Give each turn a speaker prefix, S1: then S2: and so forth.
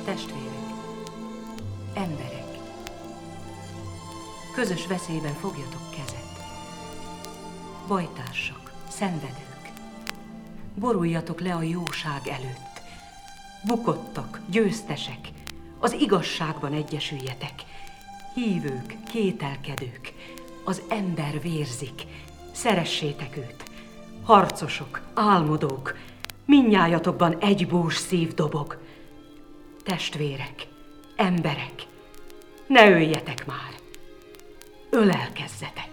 S1: Testvérek, emberek, közös veszélyben fogjatok kezet. Bajtársak, szenvedők, boruljatok le a jóság előtt. Bukottak, győztesek, az igazságban egyesüljetek. Hívők, kételkedők, az ember vérzik, szeressétek őt. Harcosok, álmodók, mindnyájatokban egy bús szív dobog. Testvérek, emberek, ne öljetek már, ölelkezzetek!